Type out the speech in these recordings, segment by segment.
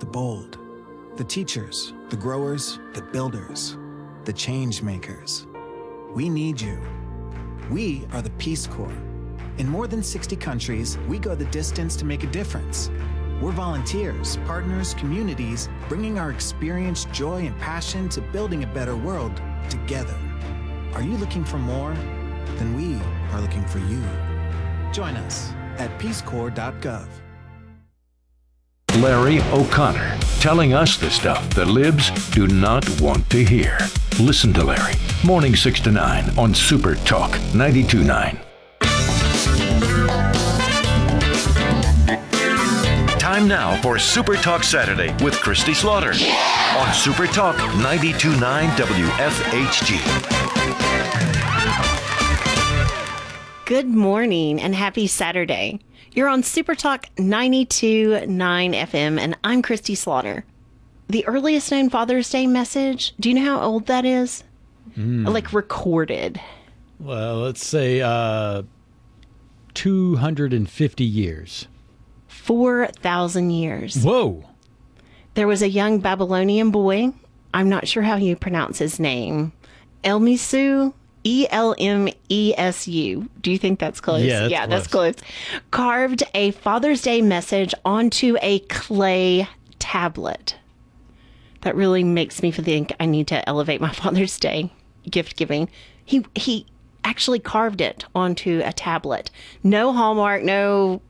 bold. The teachers, the growers, the builders, the change makers. We need you. We are the Peace Corps. In more than 60 countries, we go the distance to make a difference. We're volunteers, partners, communities, bringing our experience, joy, and passion to building a better world together. Are you looking for more? Then we are looking for you. Join us at peacecorps.gov. Larry O'Connor, telling us the stuff the libs do not want to hear. Listen to Larry, morning 6 to 9 on Super Talk 92.9. Time now for Super Talk Saturday with Christy Slaughter on Super Talk 92.9 WFHG. Good morning and happy Saturday. You're on Super Talk 92.9 FM and I'm Christy Slaughter. The earliest known Father's Day message, do you know how old that is? Like recorded. Well, let's say 250 years. 4,000 years. Whoa. There was a young Babylonian boy. I'm not sure how you pronounce his name. Elmesu, Elmesu. Do you think that's close? Yeah, that's close. Carved a Father's Day message onto a clay tablet. That really makes me think I need to elevate my Father's Day gift giving. He actually carved it onto a tablet. No Hallmark, no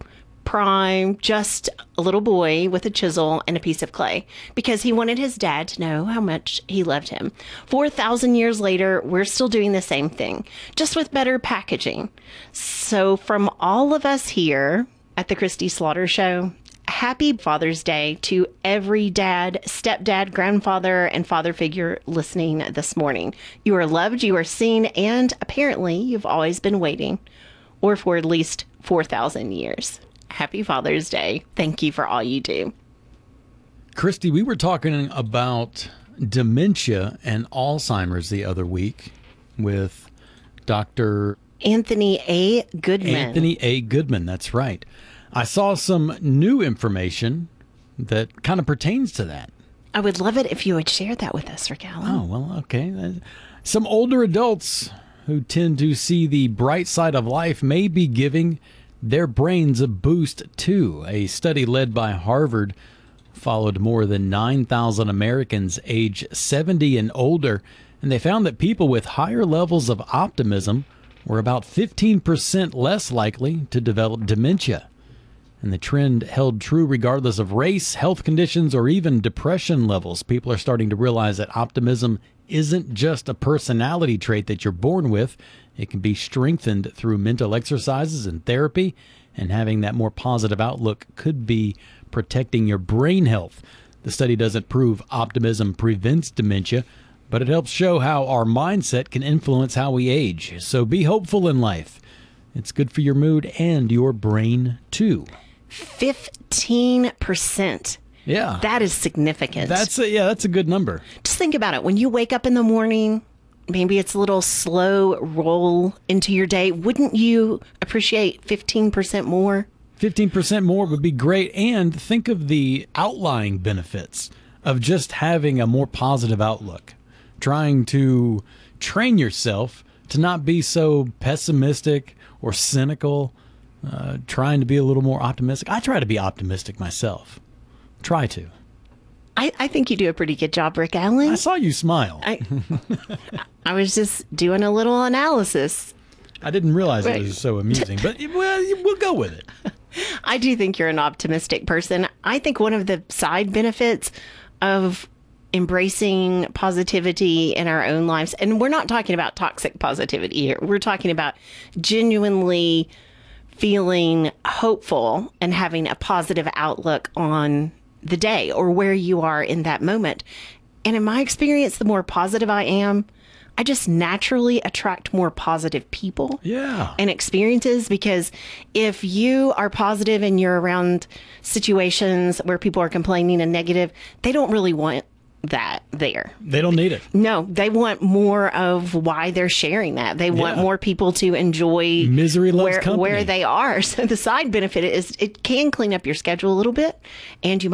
Prime, just a little boy with a chisel and a piece of clay because he wanted his dad to know how much he loved him. 4,000 years later, we're still doing the same thing, just with better packaging. So from all of us here at the Christy Slaughter Show, happy Father's Day to every dad, stepdad, grandfather, and father figure listening this morning. You are loved, you are seen, and apparently you've always been waiting, or for at least 4,000 years. Happy Father's Day. Thank you for all you do. Christy, we were talking about dementia and Alzheimer's the other week with Dr. Anthony A. Goodman. Anthony A. Goodman, that's right. I saw some new information that kind of pertains to that. I would love it if you would share that with us, Rick Allen. Oh, well, okay. Some older adults who tend to see the bright side of life may be giving their brains a boost too. A study led by Harvard followed more than 9,000 Americans age 70 and older, and they found that people with higher levels of optimism were about 15% less likely to develop dementia. And the trend held true regardless of race, health conditions, or even depression levels. People are starting to realize that optimism isn't just a personality trait that you're born with. It can be strengthened through mental exercises and therapy, and having that more positive outlook could be protecting your brain health. The study doesn't prove optimism prevents dementia, but it helps show how our mindset can influence how we age. So be hopeful in life. It's good for your mood and your brain too. 15%. Yeah. That is significant. That's a good number. Just think about it. When you wake up in the morning, maybe it's a little slow roll into your day. Wouldn't you appreciate 15% more? 15% more would be great. And think of the outlying benefits of just having a more positive outlook. Trying to train yourself to not be so pessimistic or cynical. Trying to be a little more optimistic. I try to be optimistic myself. Try to. I think you do a pretty good job, Rick Allen. I saw you smile. I was just doing a little analysis. I didn't realize it was so amusing, but we'll go with it. I do think you're an optimistic person. I think one of the side benefits of embracing positivity in our own lives, and we're not talking about toxic positivity here. We're talking about genuinely feeling hopeful and having a positive outlook on the day or where you are in that moment. And in my experience, the more positive I am, I just naturally attract more positive people and experiences, because if you are positive and you're around situations where people are complaining and negative, they don't really want that there. They don't need it. No, they want more of why they're sharing that. They want more people to enjoy misery loves company where they are. So the side benefit is it can clean up your schedule a little bit, and you